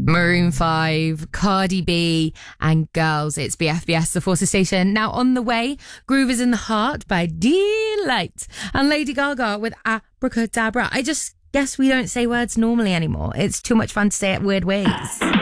Maroon 5, Cardi B, and Girls. It's BFBS, the Forces Station. Now on the way, Groove is in the Heart by Delight and Lady Gaga with Abracadabra. I just guess we don't say words normally anymore. It's too much fun to say it weird ways.